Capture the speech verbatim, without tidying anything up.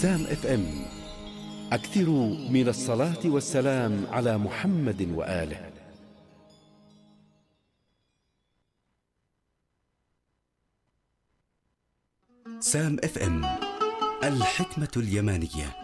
سام اف ام. أكثروا من الصلاة والسلام على محمد وآله. سام اف ام، الحكمة اليمانية.